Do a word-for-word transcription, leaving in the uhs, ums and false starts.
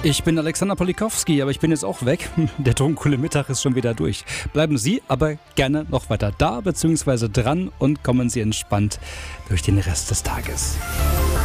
Ich bin Alexander Polikowski, aber ich bin jetzt auch weg. Der dunkle Mittag ist schon wieder durch. Bleiben Sie aber gerne noch weiter da bzw. dran und kommen Sie entspannt durch den Rest des Tages.